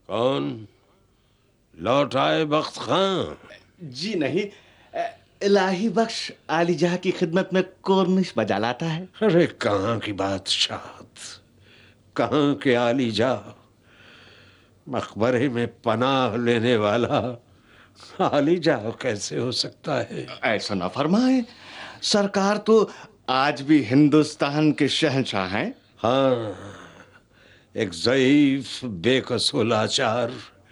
कौन? लौट आए बख्त खां? जी नहीं, इलाही बख्श आलिजा की खिदमत में कोर्निश बजा लाता है। अरे कहाँ की बादशाहत, कहाँ के आलिजा। मकबरे में पनाह लेने वाला आलिजा कैसे हो सकता है? ऐसा ना फरमाए, सरकार तो आज भी हिंदुस्तान के शहंशाह हैं। हाँ, एक ज़ईफ बेकसूल लाचार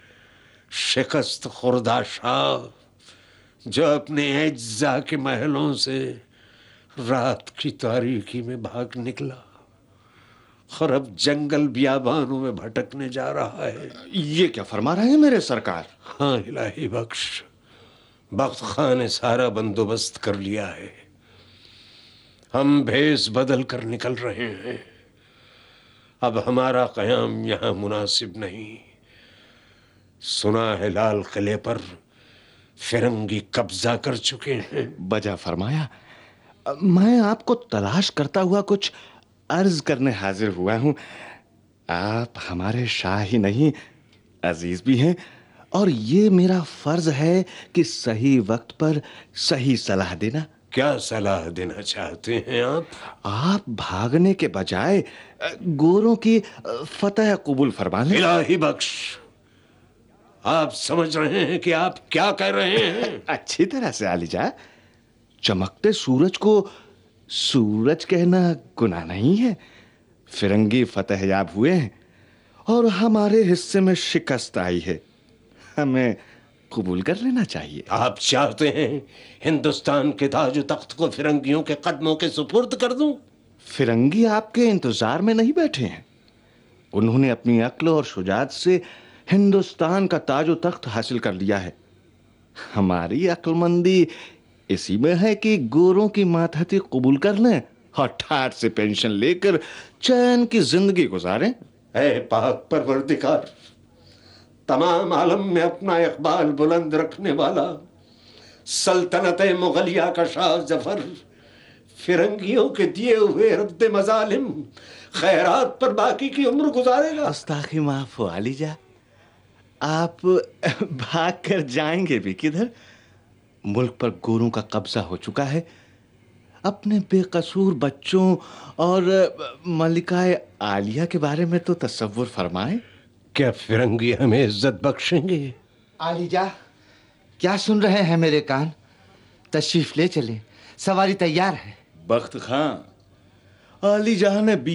शिकस्त खुर्दा शाह जो अपने एज्जा के महलों से रात की तारीकी में भाग निकला और अब जंगल बियाबानों में भटकने जा रहा है। ये क्या फरमा रहे हैं मेरे सरकार? हाँ इलाही बख्श, बख्त खां ने सारा बंदोबस्त कर लिया है। हम भेस बदल कर निकल रहे हैं। अब हमारा क़याम यहाँ मुनासिब नहीं। सुना है लाल किले पर फिरंगी कब्जा कर चुके हैं। बजा फरमाया। मैं आपको तलाश करता हुआ कुछ अर्ज करने हाजिर हुआ हूं। आप हमारे शाह ही नहीं, अजीज भी हैं, और ये मेरा फर्ज है कि सही वक्त पर सही सलाह देना। क्या सलाह देना चाहते हैं आप? आप भागने के बजाय गोरों की फतह कबूल फरमा लें। इलाही बख्श, आप समझ रहे हैं कि आप क्या कह रहे हैं? अच्छी तरह से आलिजा, चमकते सूरज को सूरज कहना गुनाह नहीं है। फिरंगी फतह याब हुए हैं और हमारे हिस्से में शिकस्त आई है, हमें कबूल कर लेना चाहिए। आप चाहते हैं हिंदुस्तान के ताज तख्त को फिरंगियों के कदमों के सुपुर्द कर दूं? फिरंगी आपके इंतजार में नहीं बैठे हैं। उन्होंने अपनी अक्ल और शुजात से हिंदुस्तान का ताजो तख्त हासिल कर लिया है। हमारी अक्लमंदी इसी में है कि गोरों की मातहती कबूल कर लें और ठाठ से पेंशन लेकर चैन की जिंदगी गुजारें। ऐ पाक परवरदिगार, तमाम आलम में अपना इकबाल बुलंद रखने वाला सल्तनत मुगलिया का शाह जफर फिरंगियों के दिए हुए रद्द मजालिम खैरात पर बाकी की उम्र गुजारेगा। अस्ताखी माफ हो आलिजा, आप भाग कर जाएंगे भी किधर? मुल्क पर गोरों का कब्जा हो चुका है। अपने बेकसूर बच्चों और मलिकाए आलिया के बारे में तो तसव्वुर फरमाएं। क्या फिरंगी हमें इज्जत बख्शेंगे? आलिजा, क्या सुन रहे हैं मेरे कान? तशरीफ ले चलें, सवारी तैयार है। बख्त खां, आलिजा ने